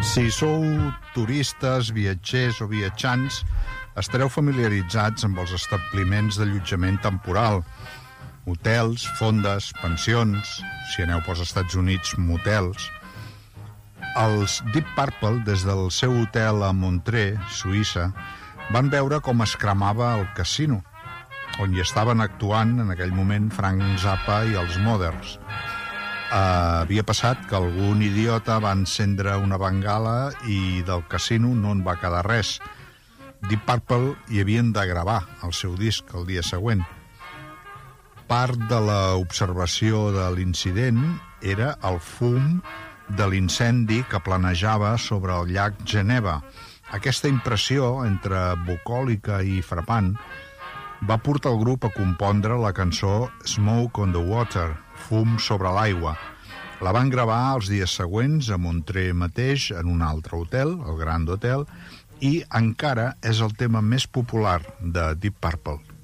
Si sou turistes, viatgers o viatjants, estareu familiaritzats amb els establiments d'allotjament temporal, hotels, fondes, pensions, si aneu pels Estats Units, motels. Els Deep Purple, des del seu hotel a Montreux, Suïssa, van veure com es cremava el casino, on hi estaven actuant en aquell moment Frank Zappa i els Mothers. Havia passat que algun idiota va encendre una bengala i del casino no en va quedar res. Deep Purple hi havien de gravar el seu disc el dia següent. Part de l'observació de l'incident era el fum de l'incendi que planejava sobre el llac Geneva. Aquesta impressió, entre bucòlica i frapant, va portar el grup a compondre la cançó Smoke on the Water, fum sobre l'aigua. La van gravar els dies següents a Montreux mateix, en un altre hotel, el Grand Hotel, i encara és el tema més popular de Deep Purple.